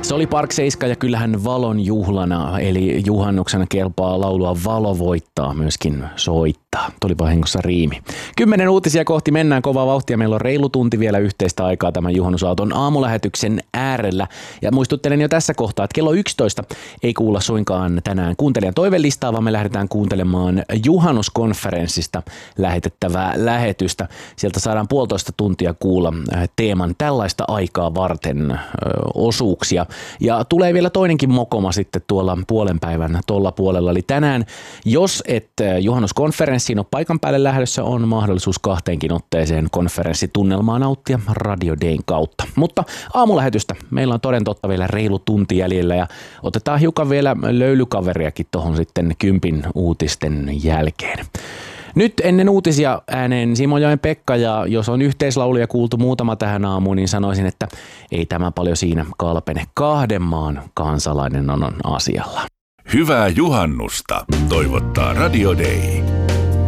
Se oli Park 7 ja kyllähän valon juhlana, eli juhannuksena kelpaa laulua Valo voittaa myöskin soittaa. Tuli vahingossa riimi. 10 uutisia kohti mennään kovaa vauhtia. Meillä on reilu tunti vielä yhteistä aikaa tämän juhannusaaton aamulähetyksen äärellä. Ja muistuttelen jo tässä kohtaa, että kello 11 ei kuulla suinkaan tänään kuuntelijan toivelistaa, vaan me lähdetään kuuntelemaan juhannuskonferenssista lähetettävää lähetystä. Sieltä saadaan 1,5 tuntia kuulla teeman tällaista aikaa varten osuuksia. Ja tulee vielä toinenkin mokoma sitten tuolla puolen päivän tuolla puolella. Eli tänään, jos et juhannuskonferenssiin ole paikan päälle lähdössä, on mahdollisuus 2 otteeseen konferenssitunnelmaa nauttia Radio Dayn kautta. Mutta aamulähetystä meillä on toden totta vielä reilu tunti jäljellä ja otetaan hiukan vielä löylykaveriakin tuohon sitten 10 uutisten jälkeen. Nyt ennen uutisia ääneen Simojoen Pekka, ja jos on yhteislauluja kuultu muutama tähän aamuun, niin sanoisin, että ei tämä paljon siinä kalpene. 2 maan kansalainen on asialla. Hyvää juhannusta toivottaa Radio Day.